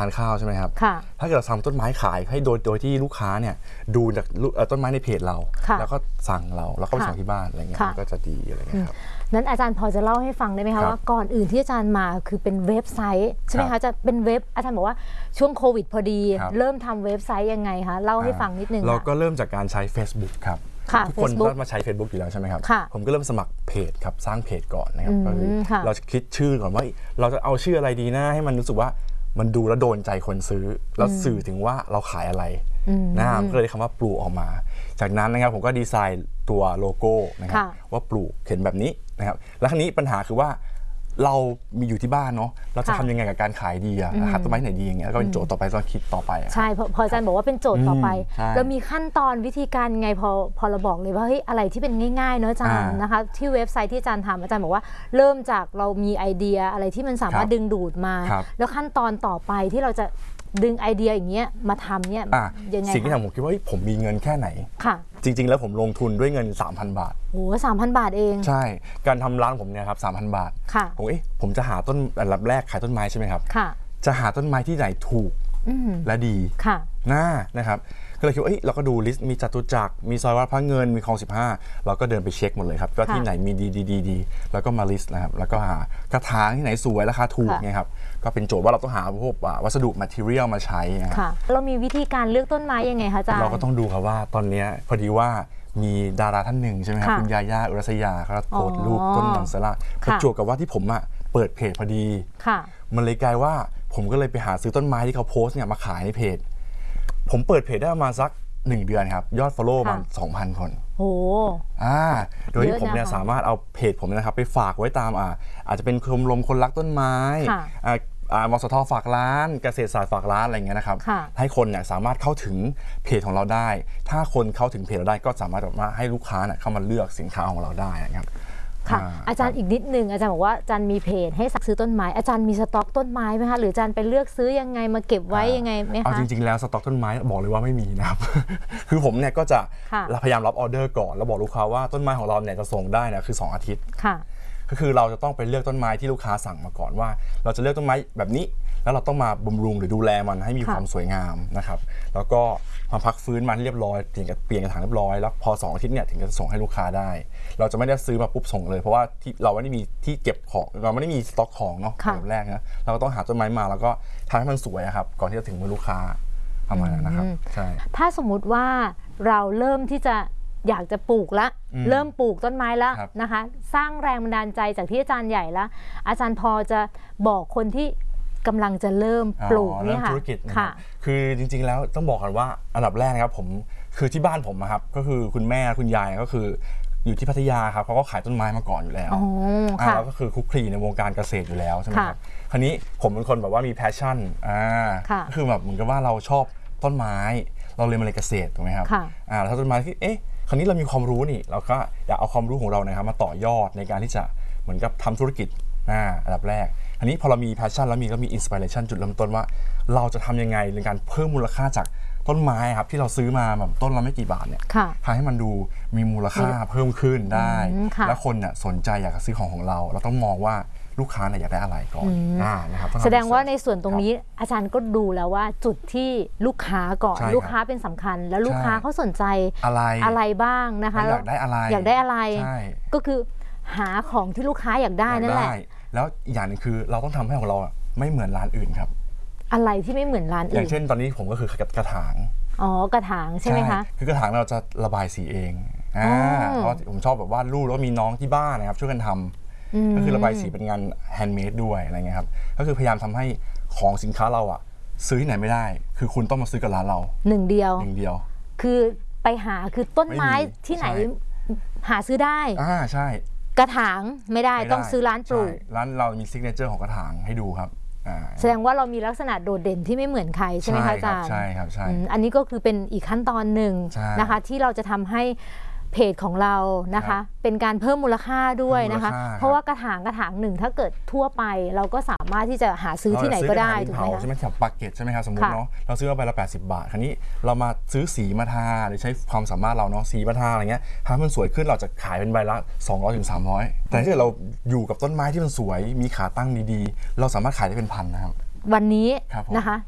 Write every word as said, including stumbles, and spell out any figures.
านข้าวใช่ไหมครับถ้าเกิดเราทำต้นไม้ขายให้โดยโดยที่ลูกค้าเนี่ยดูจากต้นไม้ในเพจเราแล้วก็สั่งเราแล้วก็ไปส่งที่บ้านอะไรเงี้ยก็จะดีอะไรเงี้ยครับนั้นอาจารย์พอจะเล่าให้ฟังได้ไหมคะว่าก่อนอื่นที่อาจารย์มาคือเป็นเว็บไซต์ใช่ไหมคะจะเป็นเว็บอาจารย์บอกว่าช่วงโควิดพอดีเริ่มทำเว็บไซต์ยังไงคะเล่าให้ฟังนิดนึงเราก็เริ่มจากการใช้ Facebook ครับทุกคนก็มาใช้ Facebook อยู่แล้วใช่ไหมครับผมก็เริ่มสมัครเพจครับสร้างเพจก่อนนะครับก็คือเราจะคิดชื่อก่อนว่าเราจะเอาชื่ออะไรดีนะให้มันรู้สึกว่ามันดูแล้วโดนใจคนซื้อแล้วสื่อถึงว่าเราขายอะไรนะครับก็เลยคำว่าปลูกออกมาจากนั้นนะครับผมก็ดีไซน์ตัวโลโก้นะครับว่าปลูกเขียนแบบนี้นะครับแล้วครั้นี้ปัญหาคือว่าเรามีอยู่ที่บ้านเนาะเราจะทำยังไงกับการขายดีอะหาต้นไม้ไหนดีอย่างเงี้ยก็เป็นโจทย์ต่อไปต้องคิดต่อไปใช่พออาจารย์บอกว่าเป็นโจทย์ต่อไปเรามีขั้นตอนวิธีการไงพอพอเราบอกเลยว่าเฮ้ยอะไรที่เป็นง่ายๆเนาะอาจารย์นะคะที่เว็บไซต์ที่อาจารย์ทำอาจารย์บอกว่าเริ่มจากเรามีไอเดียอะไรที่มันสามารถดึงดูดมาแล้วขั้นตอนต่อไปที่เราจะดึงไอเดียอย่างเงี้ยมาทำเนี่ยยังไงสิ่งที่ผมคิดว่าผมมีเงินแค่ไหนค่ะจริงๆแล้วผมลงทุนด้วยเงิน สามพัน บาทโอ้สามพันบาทเองใช่การทำร้านผมเนี่ยครับ สามพัน บาทค่ะผมเอ๊ะผมจะหาต้นอันดับแรกขายต้นไม้ใช่ไหมครับค่ะจะหาต้นไม้ที่ไหนถูกและดีค่ะน่านะครับก็เลยคิดว่าเอ้ยเราก็ดูลิสต์มีจตุจักรมีซอยวัดพระเงินมีคลองสิบห้าเราก็เดินไปเช็คหมดเลยครับก็ที่ไหนมีดีดีดีแล้วก็มาลิสต์นะครับแล้วก็หากระถางที่ไหนสวยราคาถูกไงครับก็เป็นโจทย์ว่าเราต้องหาพวกวัสดุ material มาใช้นะครับเรามีวิธีการเลือกต้นไม้ยังไงคะอาจารย์เราก็ต้องดูครับว่าตอนนี้พอดีว่ามีดาราท่านหนึ่งใช่ไหมครับคุณยาย่าอุรัสยาเขาโพสต์รูปต้นมังสละประจวบกับว่าที่ผมอ่ะเปิดเพจพอดีมันเลยกลายว่าผมก็เลยไปหาซื้อต้นไม้ที่เขาโพสต์เนี่ยมาขายในเพจผมเปิดเพจได้ประมาณสักหนึ่งเดือนครับยอด follow ประมาณ สองพัน คนโอ้อ่าโดยที่ผมเนี่ยสามารถเอาเพจผมนะครับไปฝากไว้ตามอ่าอาจจะเป็นชมรมคนรักต้นไม้อ่ามสทฝากร้านเกษตรศาสตร์ฝากร้านอะไรเงี้ยนะครับให้คนเนี่ยสามารถเข้าถึงเพจของเราได้ถ้าคนเข้าถึงเพจเราได้ก็สามารถแบบว่าให้ลูกค้าเนี่ยเข้ามาเลือกสินค้าของเราได้นะครับค่ะอาจารย์อีกนิดนึงอาจารย์บอกว่าอาจารย์มีเพจให้สั่งซื้อต้นไม้อาจารย์มีสต็อกต้นไม้ไหมคะหรืออาจารย์ไปเลือกซื้อยังไงมาเก็บไว้ยังไงไหมคะเอาจริงๆแล้วสต็อกต้นไม้บอกเลยว่าไม่มีนะครับคือผมเนี่ยก็จะพยายามรับออเดอร์ก่อนแล้วบอกลูกค้าว่าต้นไม้ของเราเนี่ยจะส่งได้นะคือสองอาทิตย์ค่ะก็คือเราจะต้องไปเลือกต้นไม้ที่ลูกค้าสั่งมาก่อนว่าเราจะเลือกต้นไม้แบบนี้แล้วเราต้องมาบำรุงหรือดูแลมันให้มีความสวยงามนะครับแล้วก็มาพักฟื้นมันเรียบร้อยถึงจะเปลี่ยนกระถางเรียบร้อยแล้วพอสองอาทิตย์เนี่ยถึงจะส่งให้ลูกค้าได้เราจะไม่ได้ซื้อมาปุ๊บส่งเลยเพราะว่าที่เราไม่ได้มีที่เก็บของเราไม่ได้มีสต็อกของเนาะแบบแรกนะเราก็ต้องหาต้นไม้มาแล้วก็ทำให้มันสวยครับก่อนที่จะถึงมือลูกค้าประมาณนั้นนะครับใช่ถ้าสมมุติว่าเราเริ่มที่จะอยากจะปลูกละเริ่มปลูกต้นไม้แล้วนะคะสร้างแรงบันดาลใจจากที่อาจารย์ใหญ่แล้วอาจารย์พอจะบอกคนที่กำลังจะเริ่มปลูกเนี่ยค่ะธุรกิจค่ะคือจริงๆแล้วต้องบอกกันว่าอันดับแรกนะครับผมคือที่บ้านผมครับก็คือคุณแม่คุณยายก็คืออยู่ที่พัทยาครับเขาก็ขายต้นไม้มาก่อนอยู่แล้วแล้วก็คือคุกคลีในวงการเกษตรอยู่แล้วใช่ไหมครับคราวนี้ผมเป็นคนแบบว่ามีแพชชั่นอ่าก็คือแบบเหมือนกับว่าเราชอบต้นไม้เราเรียนมาเลยเกษตรถูกไหมครับอ่าแล้วต้นไม้ที่เอ๊ะคราวนี้เรามีความรู้นี่เราก็อยากเอาความรู้ของเรานะครับมาต่อยอดในการที่จะเหมือนกับทำธุรกิจอ่าอันดับแรกอันนี้พอเรามีแพชชั่นแล้วมีก็มีอินสปิเรชันจุดเริ่มต้นว่าเราจะทำยังไงในการเพิ่มมูลค่าจากต้นไม้ครับที่เราซื้อมาแบบต้นละไม่กี่บาทเนี่ยทำให้มันดูมีมูลค่าเพิ่มขึ้นได้แล้วคนเนี่ยสนใจอยากจะซื้อของของเราเราต้องมองว่าลูกค้าเนี่ยอยากได้อะไรก่อนนะครับแสดงว่าในส่วนตรงนี้อาจารย์ก็ดูแล้วว่าจุดที่ลูกค้าก่อนลูกค้าเป็นสำคัญแล้วลูกค้าเขาสนใจอะไรอะไรบ้างนะคะอยากได้อะไรอยากได้อะไรก็คือหาของที่ลูกค้าอยากได้นั่นแหละแล้วอย่างนึงคือเราต้องทำให้ของเราไม่เหมือนร้านอื่นครับอะไรที่ไม่เหมือนร้านอื่นอย่างเช่นตอนนี้ผมก็คือกระถางอ๋อกระถางใช่ไหมคะคือกระถางเราจะระบายสีเองอ่าเพราะผมชอบแบบวาดรูปแล้วมีน้องที่บ้านนะครับช่วยกันทำก็คือระบายสีเป็นงานแฮนด์เมดด้วยอะไรเงี้ยครับก็คือพยายามทำให้ของสินค้าเราอ่ะซื้อที่ไหนไม่ได้คือคุณต้องมาซื้อกับร้านเราหนึ่งเดียวหนึ่งเดียวคือไปหาคือต้นไม้ที่ไหนหาซื้อได้อ่าใช่กระถางไม่ได้ต้องซื้อร้านปลูกร้านเรามีซิกเนเจอร์ของกระถางให้ดูครับแสดงว่าเรามีลักษณะโดดเด่นที่ไม่เหมือนใครใช่ไหมคะอาจารย์ใช่ครับใช่อันนี้ก็คือเป็นอีกขั้นตอนหนึ่งนะคะที่เราจะทำให้เพจของเรานะคะเป็นการเพิ่มมูลค่าด้วยนะคะเพราะว่ากระถางกระถางหนึ่งถ้าเกิดทั่วไปเราก็สามารถที่จะหาซื้อที่ไหนก็ได้ถูกไหมคะใช่ไหมแบบปักเก็ตใช่ไหมครับสมมติเนาะเราซื้อไปละแปดสิบบาทคราวนี้เรามาซื้อสีมาทาหรือใช้ความสามารถเราเนาะสีมาทาอะไรเงี้ยทำให้มันสวยขึ้นเราจะขายเป็นใบละสองร้อยถึงสามร้อยแต่ถ้าเราอยู่กับต้นไม้ที่มันสวยมีขาตั้งดีๆเราสามารถขายได้เป็นพันนะครับวันนี้นะคะ